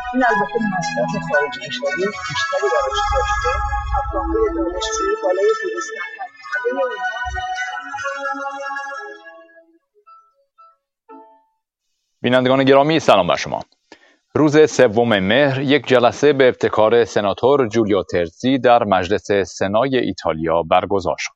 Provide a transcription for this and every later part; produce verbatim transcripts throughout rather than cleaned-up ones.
این البته مصرف خارج کشوری بیشتری براش داشته. افرادهای دانشجویی بالای دویست نفر همه اونها. بینندگان گرامی سلام بر شما. روز سوم مهر یک جلسه به ابتکار سناتور جولیو ترزی در مجلس سنای ایتالیا برگزار شد.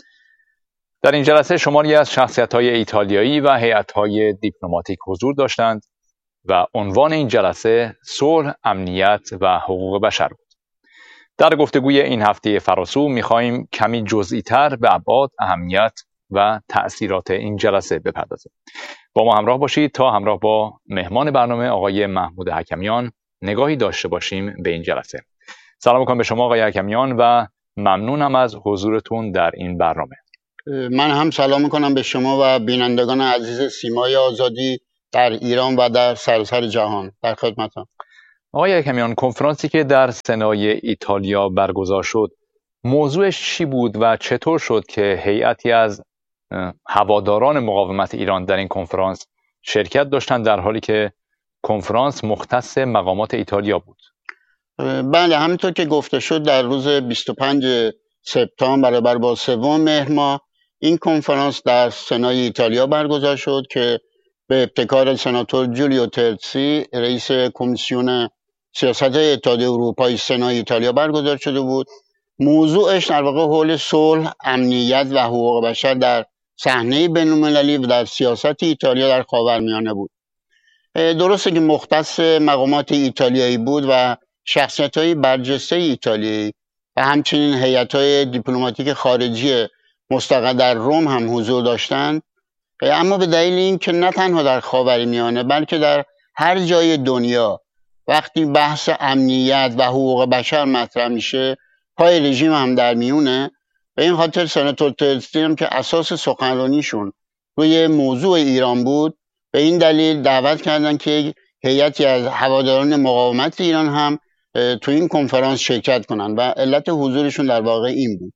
در این جلسه شماری از شخصیت‌های ایتالیایی و هیئت‌های دیپلماتیک حضور داشتند و عنوان این جلسه صلح، امنیت و حقوق بشر بود. در گفتگوی این هفته فراسو می‌خواهیم کمی جزئی‌تر به ابعاد، اهمیت و تأثیرات این جلسه بپردازیم. با ما همراه باشید تا همراه با مهمان برنامه آقای محمود حکمیان نگاهی داشته باشیم به این جلسه. سلام می‌کنم به شما آقای حکمیان و ممنونم از حضورتون در این برنامه. من هم سلام میکنم به شما و بینندگان عزیز سیمای آزادی در ایران و در سراسر جهان. در خدمتم. آقای حکمیان، کنفرانسی که در سنای ایتالیا برگزار شد موضوعش چی بود و چطور شد که هیئتی از هواداران مقاومت ایران در این کنفرانس شرکت داشتند در حالی که کنفرانس مختص مقامات ایتالیا بود؟ بله، همینطور که گفته شد در روز بیست و پنجم سپتامبر برابر با سوم مهر ماه این کنفرانس در سنای ایتالیا برگزار شد که به ابتکار سناتور جولیو ترزی رئیس کمیسیون سیاست اتحادیه اروپای سنای ایتالیا برگزار شده بود. موضوعش در واقع حول صلح، امنیت و حقوق بشر در صحنه بین‌المللی و در سیاست ایتالیا در خاورمیانه بود. درسته که مختص مقامات ایتالیایی بود و شخصیت‌های برجسته ایتالیایی و همچنین هیئت‌های دیپلماتیک خارجی مستقر در روم هم حضور داشتند، اما به دلیل اینکه نه تنها در خاورمیانه بلکه در هر جای دنیا وقتی بحث امنیت و حقوق بشر مطرح میشه پای رژیم هم در میونه، به این خاطر سناتور ترزی هم که اساس سخنرانیشون روی موضوع ایران بود، به این دلیل دعوت کردن که هیئتی از هواداران مقاومت ایران هم تو این کنفرانس شرکت کنن و علت حضورشون در واقع این بود.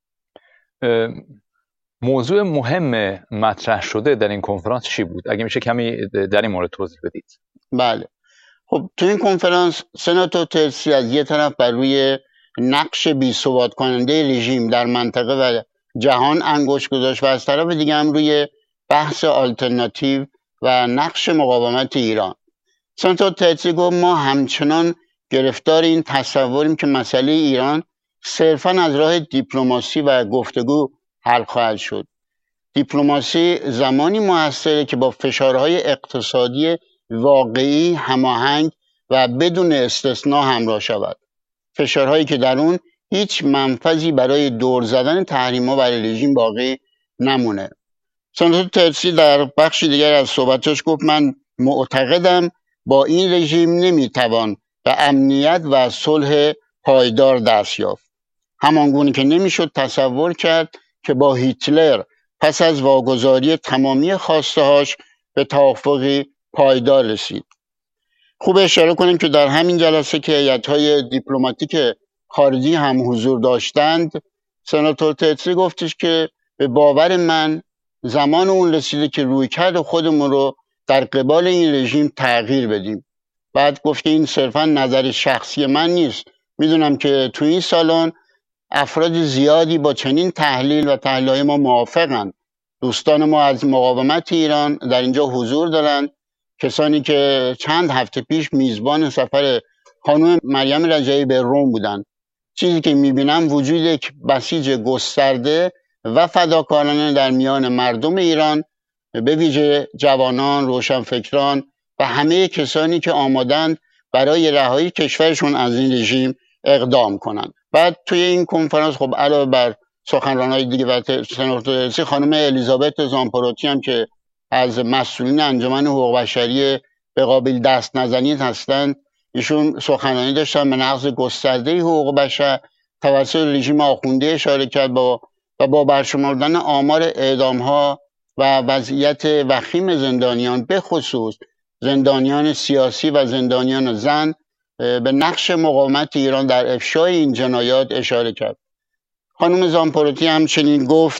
موضوع مهم مطرح شده در این کنفرانس چی بود؟ اگه میشه کمی در این مورد توضیح بدید. بله، خب تو این کنفرانس سناتور ترزی از یه طرف بر روی نقش بی‌ثبات کننده رژیم در منطقه و جهان انگشت گذاشت و از طرف دیگه هم روی بحث آلترناتیو و نقش مقاومت ایران. سناتور ترزی گفت ما همچنان گرفتار این تصوریم که مسئله ایران صرفاً از راه دیپلماسی و گفتگو حل خواهد شد. دیپلماسی زمانی موثره که با فشارهای اقتصادی واقعی هماهنگ و بدون استثناء همراه شود. فشارهایی که در اون هیچ منفذی برای دور زدن تحریم‌ها برای رژیم باقی نمونه. سناتور ترزی در بخش دیگر از صحبتش گفت من معتقدم با این رژیم نمیتوان به امنیت و صلح پایدار دست یافت. همانگونه که نمیشد تصور کرد که با هیتلر پس از واگذاری تمامی خواسته‌هاش به توافقی پایدار رسید. خوب اشاره کنیم که در همین جلسه که هیئت‌های دیپلماتیک خارجی هم حضور داشتند، سناتور ترزی گفتش که به باور من زمان اون رسیده که رویکرد خودمون رو در قبال این رژیم تغییر بدیم. بعد گفت که این صرفا نظر شخصی من نیست. میدونم که تو این سالن افراد زیادی با چنین تحلیل و تحلیل‌های ما موافقند. دوستان ما از مقاومت ایران در اینجا حضور دارند، کسانی که چند هفته پیش میزبان سفر خانم مریم رجایی به روم بودند. چیزی که میبینم وجود یک بسیج گسترده و فداکارانه در میان مردم ایران، به ویژه جوانان، روشنفکران و همه کسانی که آمادند برای رهایی کشورشون از این رژیم اقدام کنند. بعد توی این کنفرانس خب علاوه بر سخنران‌های دیگه و سناتور ترزی، خانم الیزابت زامپروتی هم که از مسئولین انجمن حقوق بشری به قابل دست نزنید هستند، ایشون سخنرانی داشتن به نقض گسترده حقوق بشر توسط رژیم آخونده اشاره کرد با و با برشمردن آمار اعدام‌ها و وضعیت وخیم زندانیان، به خصوص زندانیان سیاسی و زندانیان زن، به نقش مقاومت ایران در افشای این جنایات اشاره کرد. خانم زامپروتی همچنین گفت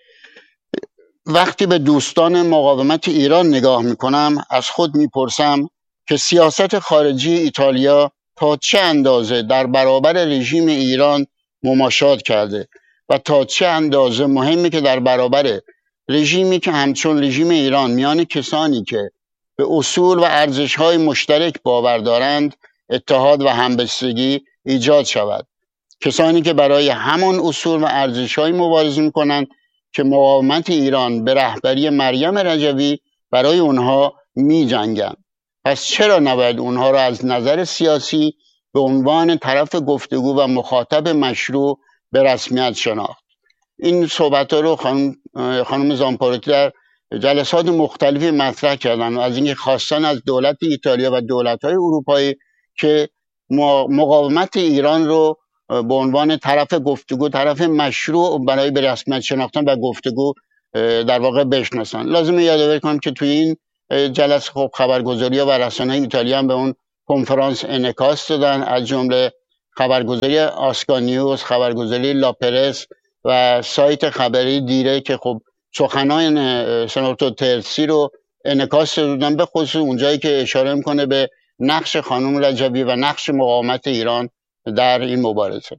وقتی به دوستان مقاومت ایران نگاه میکنم از خود میپرسم که سیاست خارجی ایتالیا تا چه اندازه در برابر رژیم ایران مماشات کرده و تا چه اندازه مهمه که در برابر رژیمی که همچون رژیم ایران میان کسانی که به اصول و ارزش‌های مشترک باور دارند اتحاد و همبستگی ایجاد شود. کسانی که برای همان اصول و ارزش‌های مبارزه می‌کنند که مقاومت ایران به رهبری مریم رجوی برای اونها می‌جنگند. پس چرا نباید اونها را از نظر سیاسی به عنوان طرف گفتگو و مخاطب مشروع به رسمیت شناخت؟ این صحبت‌ها رو خانم خانم زامپاروتی در جلسات مختلفی مطرح کردن و از اینکه خواستن از دولت ایتالیا و دولت‌های اروپایی که مقاومت ایران رو به عنوان طرف گفتگو، طرف مشروع برای به رسمیت شناختن و گفتگو در واقع بشناسن. لازمه یادآوری کنم که توی این جلسه خب خبرگزاری‌ها و رسانه‌های ایتالیا هم به اون کنفرانس انعکاس دادن، از جمله خبرگزاری آسکا نیوز، خبرگزاری لاپرس و سایت خبری دیره که خب سخنان سناتور ترسی رو انعکاس دادن، به خصوص اونجایی که اشاره میکنه به نقش خانم رجوی و نقش مقاومت ایران در این مبارزه.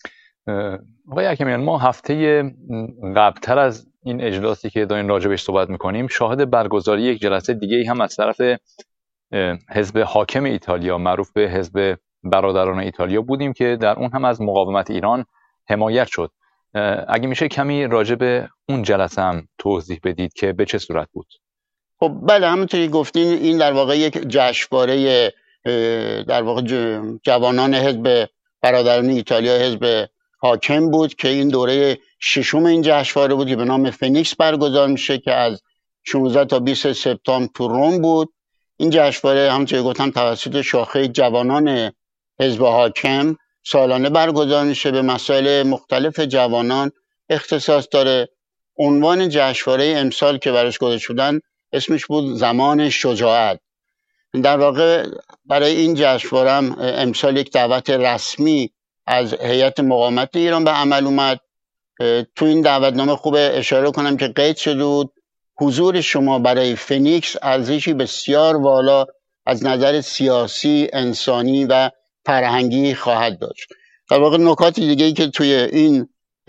آقای اکمیان، ما هفته قبلتر از این اجلاسی که داریم راجبش صحبت میکنیم شاهد برگزاری یک جلسه دیگه هم از طرف حزب حاکم ایتالیا معروف به حزب برادران ایتالیا بودیم که در اون هم از مقاومت ایران حمایت شد. اگه میشه کمی راجع به اون جلسه هم توضیح بدید که به چه صورت بود؟ خب بله، همونطوری گفتین این در واقع یک جشنواره در واقع جوانان حزب برادران ایتالیا، حزب حاکم بود که این دوره ششم این جشنواره بود که به نام فنیکس برگزار میشه که از شانزده تا بیست سپتامبر تو روم بود. این جشنواره همونطوری گفتم توسط شاخه جوانان حزب حاکم سالانه برگزار میشه، به مسائل مختلف جوانان اختصاص داره. عنوان جشنواره امسال که براش گذاشته شدن اسمش بود زمان شجاعت. در واقع برای این جشنواره هم امسال یک دعوت رسمی از هیئت مقاومت ایران به عمل اومد. تو این دعوتنامه خوبه اشاره کنم که قید شده بود حضور شما برای فنیکس ارزشی بسیار والا از نظر سیاسی، انسانی و فرهنگی خواهد داشت. در واقع نکات دیگه ای که توی این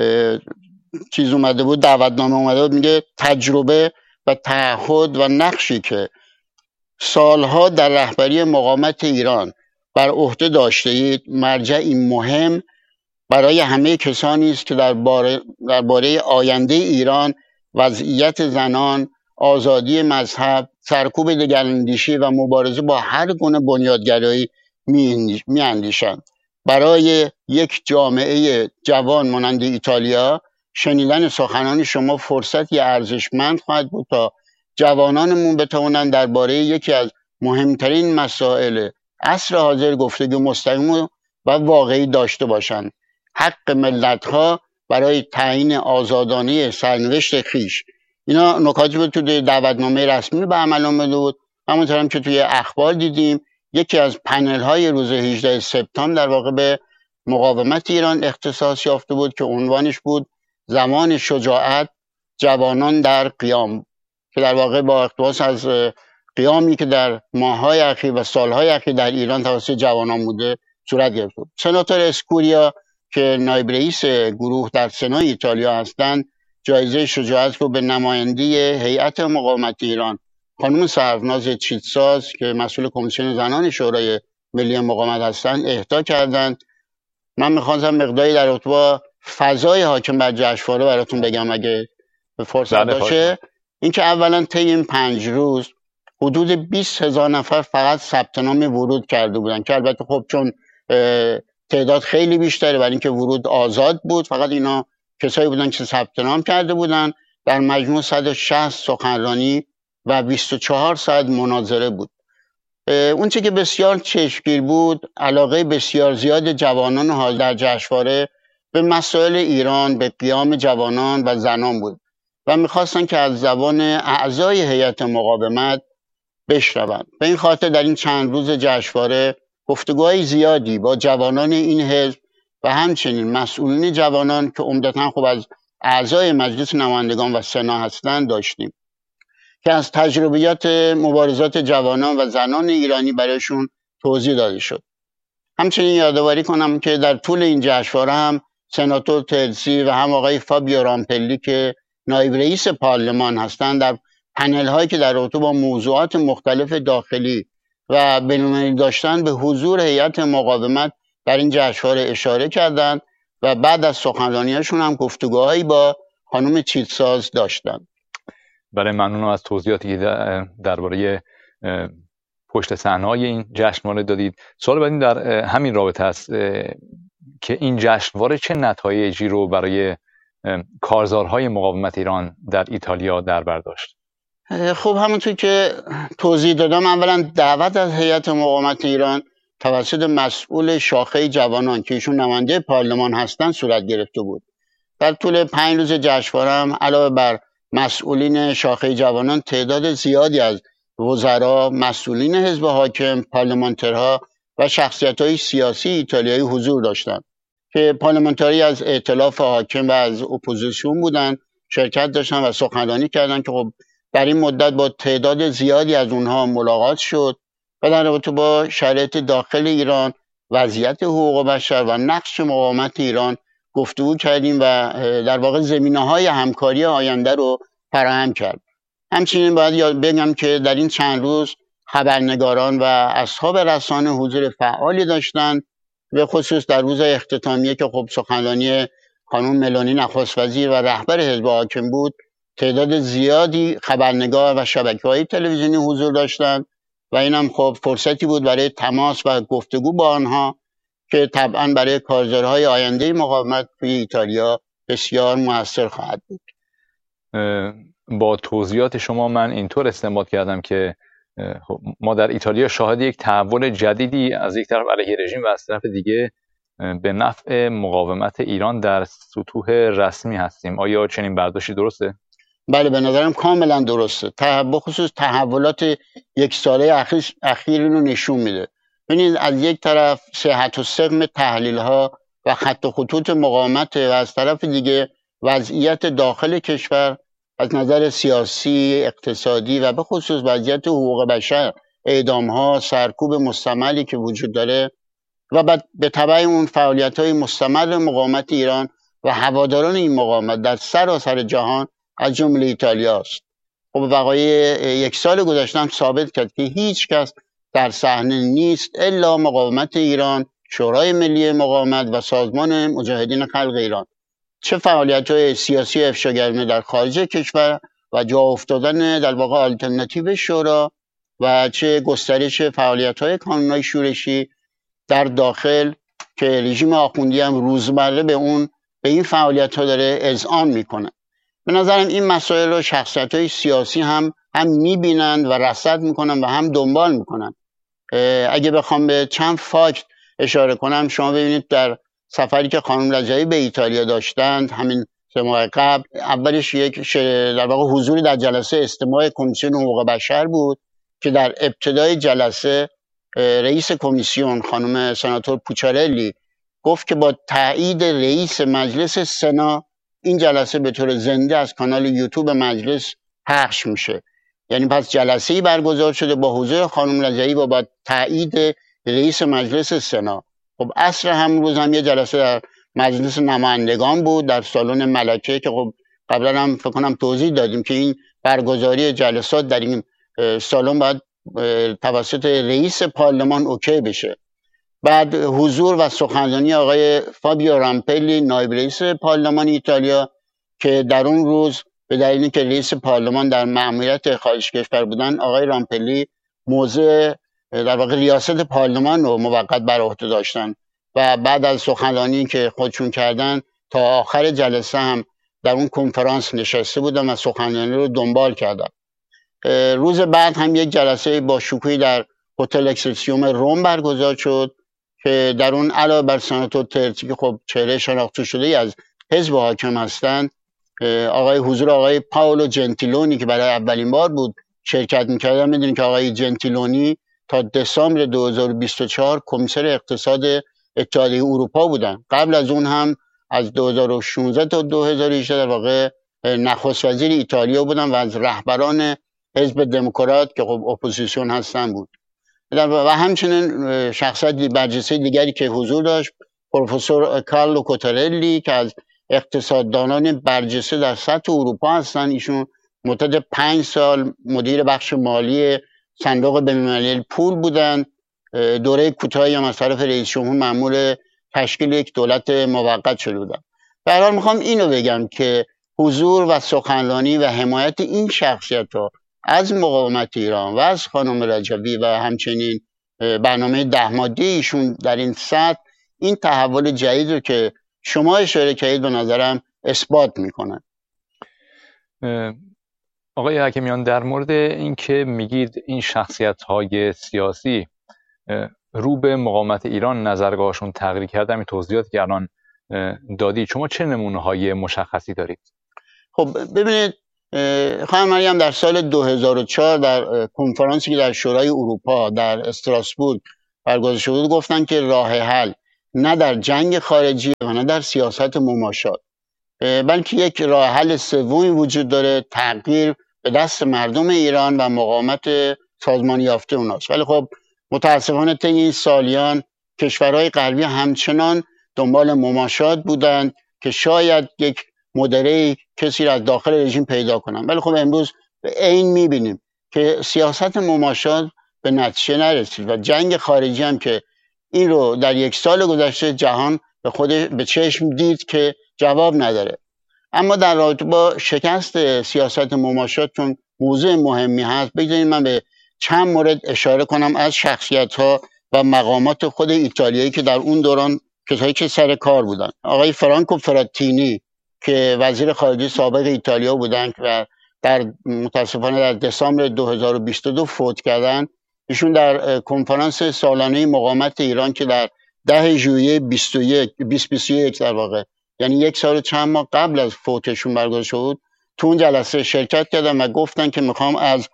چیز اومده بود، دعوتنامه اومده بود، میگه تجربه و تعهد و نقشی که سالها در رهبری مقاومت ایران بر عهده داشته اید مرجعی مهم برای همه کسانی است که درباره درباره آینده ایران، وضعیت زنان، آزادی مذهب، سرکوب دگراندیشی و مبارزه با هر گونه بنیادگرایی میاندیشند. برای یک جامعه جوان مانند ایتالیا شنیدن سخنان شما فرصتی ارزشمند خواهد بود تا جوانانمون بتوانند درباره یکی از مهمترین مسائل عصر حاضر گفتگو مستقیم و واقعی داشته باشند. حق ملت‌ها برای تعیین آزادانه سرنوشت خویش. اینا نکاتی بود توی دعوتنامه رسمی به عمل آمده بود. همونطور هم که توی اخبار دیدیم یکی از پنل های روز هجدهم سپتامبر در واقع به مقاومت ایران اختصاص یافته بود که عنوانش بود زمان شجاعت، جوانان در قیام، که در واقع با اقتباس از قیامی که در ماه‌های اخیر و سال‌های اخیر در ایران توسط جوانان بوده صورت گرفت. سناتور اسکوریا که نایب رئیس گروه در سنای ایتالیا هستند جایزه شجاعت رو به نماینده هیئت مقاومت ایران خانم سرفناز چیتساز که مسئول کمیسیون زنان شورای ملی مقاومت هستند اهدا کردند. من می‌خواستم مقداری در رابطه با فضای حاکم بر جشنواره براتون بگم اگه فرصت باشه. اینکه اولا طی این پنج روز حدود بیست هزار نفر فقط ثبت نام ورود کرده بودن که البته خب چون تعداد خیلی بیشتره برای اینکه ورود آزاد بود، فقط اینا کسایی بودن که ثبت نام کرده بودن. در مجموع صد و شصت سخنرانی و بیست و چهار ساعت مناظره بود. اون چه که بسیار چشمگیر بود علاقه بسیار زیاد جوانان حاضر در جشنواره به مسائل ایران، به قیام جوانان و زنان بود و میخواستن که از زبان اعضای هیئت مقاومت بشنوند. به این خاطر در این چند روز جشنواره گفتگوهای زیادی با جوانان این حزب و همچنین مسئولین جوانان که عمدتاً خب از اعضای مجلس نمایندگان و سنا هستند داشتیم که از تجربیات مبارزات جوانان و زنان ایرانی برایشون توضیح داده شد. همچنین یادآوری کنم که در طول این جشنواره هم سناتور ترسی و هم آقای فابیو رامپلی که نایب رئیس پارلمان هستند در پنل هایی که در رابطه با موضوعات مختلف داخلی و بین‌المللی داشتن به حضور هیئت مقاومت در این جشنواره اشاره کردند و بعد از سخنرانی‌هاشون هم گفتگوهایی با خانم چیتساز داشتند. برای ممنونم از توضیحاتی که درباره پشت صحنه‌های این جشنواره دادید. سوال بعدی در همین رابطه است که این جشنواره چه نتایجی رو برای کارزارهای مقاومت ایران در ایتالیا در بر داشت؟ خب همونطور که توضیح دادم، اولا دعوت از هیئت مقاومت ایران توسط مسئول شاخه جوانان که ایشون نماینده پارلمان هستند صورت گرفته بود. در طول پنج روز جشنواره هم علاوه بر مسئولین شاخه جوانان تعداد زیادی از وزرا، مسئولین حزب حاکم، پارلمانترها و شخصیت‌های سیاسی ایتالیایی حضور داشتند که پارلمانتری از ائتلاف حاکم و از اپوزیسیون بودند، شرکت داشتن و سخنرانی کردند که خب در این مدت با تعداد زیادی از اونها ملاقات شد و در رابطه با شرایط داخل ایران، وضعیت حقوق بشر و نقش مقاومت ایران گفتگو کردیم و در واقع زمینه‌های همکاری آینده رو فراهم کرد. همچنین باید یاد بگم که در این چند روز خبرنگاران و اصحاب رسانه حضور فعالی داشتند، به خصوص در روز اختتامیه که خب سخنرانی خانم ملانی نخست وزیر و رهبر حزب حاکم بود، تعداد زیادی خبرنگار و شبکه‌های تلویزیونی حضور داشتند و اینم خب فرصتی بود برای تماس و گفتگو با آنها که طبعا برای کارزارهای آینده مقاومت توی ایتالیا بسیار موثر خواهد بود. با توضیحات شما من اینطور استنباط کردم که ما در ایتالیا شاهد یک تحول جدیدی از یک طرف علیه رژیم و از طرف دیگه به نفع مقاومت ایران در سطوح رسمی هستیم. آیا چنین برداشتی درسته؟ بله، به نظرم کاملا درسته. بخصوص تحولات یک ساله اخیر اخیر رو نشون میده. ببینید از یک طرف صحت و سقم تحلیل ها و خط و خطوط مقاومت و از طرف دیگه وضعیت داخل کشور از نظر سیاسی، اقتصادی و به خصوص وضعیت حقوق بشر، اعدام ها، سرکوب مستمری که وجود داره و بعد به تبع اون فعالیت های مستمر مقاومت ایران و هواداران این مقاومت در سراسر جهان از جمله ایتالیا است. خب وقایع یک سال گذشته هم ثابت کرد که هیچ کس در صحنه نیست الا مقاومت ایران، شورای ملی مقاومت و سازمان مجاهدین خلق ایران. چه فعالیت‌های سیاسی افشاگرانه در خارج کشور و جا افتادن در واقع آلترناتیو شورا و چه گسترش فعالیت‌های کانون‌های شورشی در داخل که رژیم آخوندی هم روزمره به اون به این فعالیت‌ها داره اذعان میکنه. به نظرم این مسائل رو شخصیت‌های سیاسی هم هم میبینند و رصد میکنن و هم دنبال میکنن. اگه بخوام به چند فاکت اشاره کنم، شما ببینید در سفری که خانم رجایی به ایتالیا داشتند همین سه ماه قبل، اولش یک در واقع حضوری در جلسه استماع کمیسیون حقوق بشر بود که در ابتدای جلسه رئیس کمیسیون خانم سناتور پوچارلی گفت که با تایید رئیس مجلس سنا این جلسه به طور زنده از کانال یوتیوب مجلس پخش میشه. یعنی پس جلسه‌ای برگزار شده با حضور خانم رجایی و با تایید رئیس مجلس سنا. خب عصر هم روز هم یه جلسه در مجلس نمایندگان بود در سالن ملکه که خب قبلا هم فکر کنم توضیح دادیم که این برگزاری جلسات در این سالن باید توسط رئیس پارلمان اوکی بشه. بعد حضور و سخنرانی آقای فابیو رامپلی نایب رئیس پارلمان ایتالیا که در اون روز به دلیلی که رئیس پارلمان در مأموریت خارج کشور بودن، آقای رامپلی موضع در واقع ریاست پارلمان رو موقت بر عهده داشتن و بعد از سخنرانی که خودشون کردن تا آخر جلسه هم در اون کنفرانس نشسته بودن و سخنرانی رو دنبال کردن. روز بعد هم یک جلسه با شکوهی در هتل اکسلسیوم روم برگزار شد که در اون علاوه بر سناتور ترسی که خب چهره شناخته شده ای از حزب حاکم هستند، آقای حضور آقای پاولو جنتیلونی که برای اولین بار بود شرکت می‌کردن. می‌دونید که آقای جنتیلونی تا دسامبر دو هزار و بیست و چهار کمیسر اقتصاد اتحادیه اروپا بودن. قبل از اون هم از دو هزار و شانزده تا دو هزار و هجده در واقع نخست وزیر ایتالیا بودن و از رهبران حزب دموکرات که خب اپوزیسیون هستن بود. و همچنین شخصیت برجسته دیگری که حضور داشت، پروفسور کارلو کوتارلی که از اقتصاددانان برجسته در سطح اروپا هستند. ایشون مدت پنج سال مدیر بخش مالی صندوق بین‌المللی پول بودند. دوره کوتاهی هم از طرف رئیس جمهور مأمور تشکیل یک دولت موقت شده بودند. به هر حال میخوام اینو بگم که حضور و سخنرانی و حمایت این شخصیت‌ها از مقاومت ایران و از خانم رجوی و همچنین برنامه ده ماده ایشون در این سطح، این تحول جدید رو که شما اشاره کردید به نظرم اثبات میکنن. آقای حکیمیان، در مورد اینکه میگید این شخصیت‌های سیاسی رو به مقاومت ایران نظرگاهشون تغییر کرده، این توضیحاتی که الان دادید، شما چه نمونه‌های مشخصی دارید؟ خب ببینید، خانم مریم در سال دو هزار و چهار در کنفرانسی که در شورای اروپا در استراسبورگ برگزار شده بود گفتن که راه حل نه در جنگ خارجی و نه در سیاست مماشات، بلکه یک راه حل سومی وجود داره، تغییر به دست مردم ایران و مقاومت سازمانی یافته اوناست. ولی خب متاسفانه طی این سالیان کشورهای غربی همچنان دنبال مماشات بودند که شاید یک مدره کسی را از داخل رژیم پیدا کنن. ولی خب امروز به عین میبینیم که سیاست مماشات به نتیجه نرسید و جنگ خارجی هم که این رو در یک سال گذشته جهان به خود به چشم دید که جواب نداره. اما در رابطه با شکست سیاست مماشات، چون موضوع مهمی هست، بگذارید من به چند مورد اشاره کنم از شخصیت‌ها و مقامات خود ایتالیایی که در اون دوران کسایی که سر کار بودن. آقای فرانکو فراتینی که وزیر خارجه سابق ایتالیا بودن و در متاسفانه در دسامبر دو هزار و بیست و دو فوت کردن. ایشون در کنفرانس سالانه مقاومت ایران که در ده ژوئیه بیست و یک بیست بیست و یک در واقع، یعنی یک سال چند ماه قبل از فوتشون برگزار شد، تو اون جلسه شرکت کردم و گفتن که میخوام از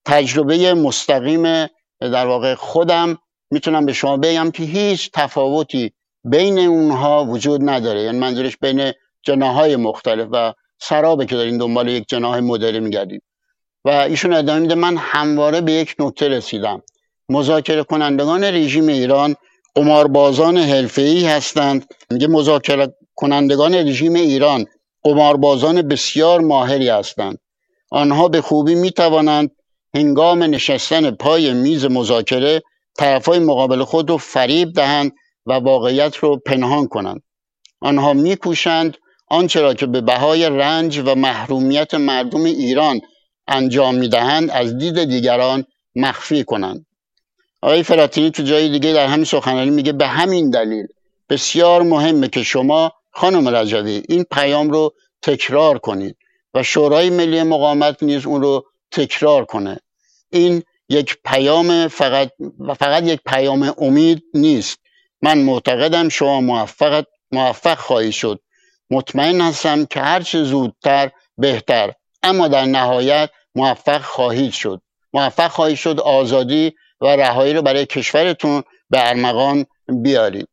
تجربه مستقیم در واقع خودم میتونم به شما بگم که هیچ تفاوتی بین اونها وجود نداره. یعنی منظورش بین جناح‌های مختلف و سرابه که دارین دنبال یک جناح مدره میگردید. و ایشون ادامه میده من همواره به یک نکته رسیدم: مذاکره کنندگان رژیم ایران قماربازان حرفه‌ای هستند. میگه مذاکره کنندگان رژیم ایران قماربازان بسیار ماهری هستند. آنها به خوبی میتوانند هنگام نشستن پای میز مذاکره طرفای مقابل خود رو فریب دهند و واقعیت رو پنهان کنند. آنها میکوشند آنچه را که به بهای رنج و محرومیت مردم ایران انجام میدهند از دید دیگران مخفی کنند. آقای فراتینی تو جای دیگه در همین سخنرانی میگه به همین دلیل بسیار مهمه که شما خانم رجوی این پیام رو تکرار کنید و شورای ملی مقاومت نیز اون رو تکرار کنه. این یک پیام فقط و فقط یک پیام امید نیست. من معتقدم شما موفق موفق خواهید شد. مطمئن هستم که هرچه زودتر بهتر، اما در نهایت موفق خواهید شد. موفق خواهید شد آزادی و رهایی رو برای کشورتون به ارمغان بیارید.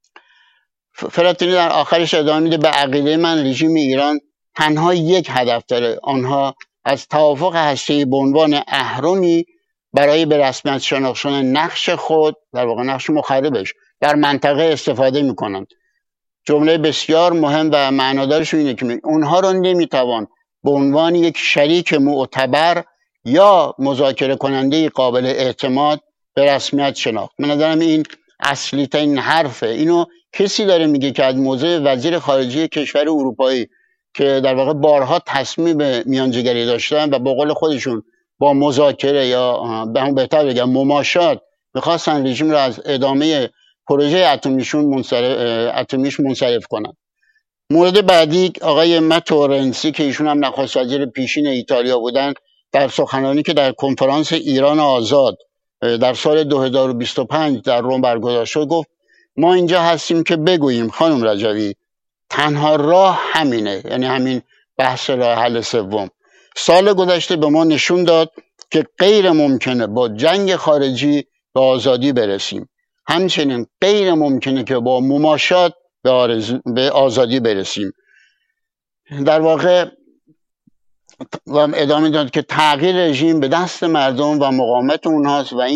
فراتینی در آخرش ادامه میده به عقیده من رژیم ایران تنها یک هدف داره. آنها از توافق هسته‌ای به عنوان اهرمی برای به رسمیت شناختن نقش خود، در واقع نقش مخربش، در منطقه استفاده میکنند. جمله بسیار مهم و معنادارش اینه که اونها رو نمیتوان به عنوان یک شریک معتبر یا مذاکره کننده قابل اعتماد به رسمیت شناخت. من نظرم این اصلی ترین حرفه. اینو کسی داره میگه که از موضع وزیر خارجه کشور اروپایی که در واقع بارها تصمیم میانجیگری داشتن و با قول خودشون با مذاکره یا به هم بهتر بگم مماشات میخواستن رژیم رو از ادامه پروژه اتمیشون منصرف اتمیش منصرف کنن. مورد بعدی آقای ماتو رنسی که ایشون هم نخست وزیر پیشین ایتالیا بودن، در سخنرانی که در کنفرانس ایران آزاد در سال دو هزار و بیست و پنج در روم برگزار شد گفت ما اینجا هستیم که بگوییم خانم رجوی تنها راه همینه، یعنی همین بحث راه حل سوم. سال گذشته به ما نشون داد که غیر ممکنه با جنگ خارجی به آزادی برسیم. همچنین غیر ممکنه که با مماشات به, آرزو، به آزادی برسیم. در واقع ادامه داد که تغییر رژیم به دست مردم و مقاومت اونهاست و این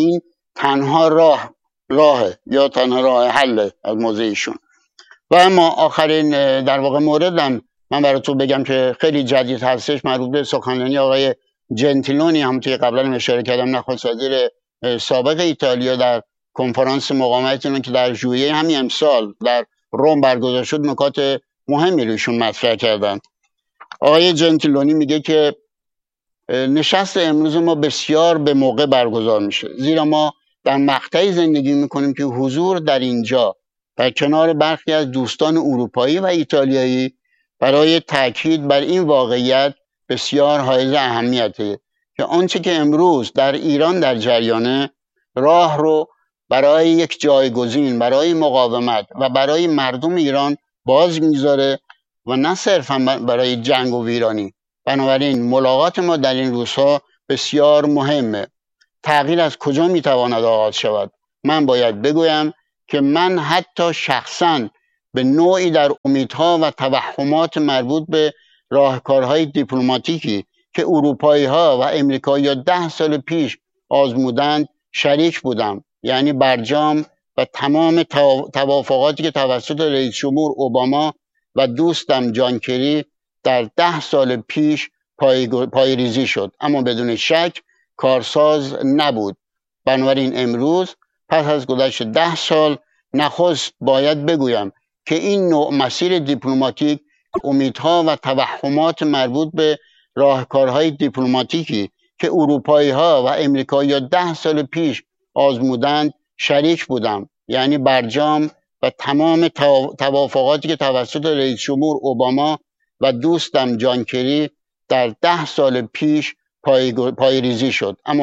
تنها راه راه یا تنها راه حل از موضع ایشون. و اما آخرین در واقع موردم من براتون بگم که خیلی جدید هستش، مربوط به سخنرانی آقای جنتیلونی، هم توی قبلا اشاره کردم، نخست وزیر سابق ایتالیا در کنفرانس مقاومت ایران که در ژوئیه همین امسال در روم برگزار شد، نکات مهمی روشون مطرح کردن. آقای جنتیلونی میگه که نشست امروز ما بسیار به موقع برگزار میشه، زیرا ما در مقطعی زندگی میکنیم که حضور در اینجا در کنار برخی از دوستان اروپایی و ایتالیایی برای تاکید بر این واقعیت بسیار حائز اهمیته که آنچه که امروز در ایران در جریانه راه رو برای یک جایگزین برای مقاومت و برای مردم ایران باز میذاره و نه صرفا برای جنگ و ویرانی. بنابراین ملاقات ما در این روزها بسیار مهمه. تغییر از کجا میتواند آغاز شود؟ من باید بگویم که من حتی شخصا به نوعی در امیدها و توهمات مربوط به راهکارهای دیپلماتیکی که اروپایی ها و امریکایی ده سال پیش آزمودند شریک بودم، یعنی برجام و تمام توافقاتی که توسط رئیس جمهور اوباما و دوستم جان کری در ده سال پیش پایریزی شد، اما بدون شک کارساز نبود. بنابراین امروز پس از گذشت ده سال نخست باید بگویم که این نوع مسیر دیپلماتیک امیدها و توهمات مربوط به راهکارهای دیپلماتیکی که اروپایی ها و امریکایی ده سال پیش آزمودند شریک بودم، یعنی برجام و تمام توافقاتی که توسط رئیس جمهور اوباما و دوستم جان کری در ده سال پیش پایریزی شد، اما